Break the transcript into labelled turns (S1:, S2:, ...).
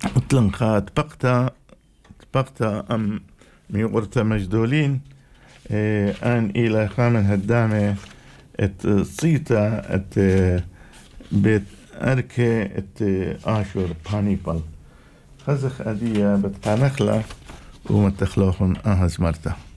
S1: تلنخات بقتا أم ميورتا مجدولين آن إلى خامن هدامة صيتا بيت أركي آشور بانيبال خزخ أدية بتقانخلا ومتخلوخن أهز مرتا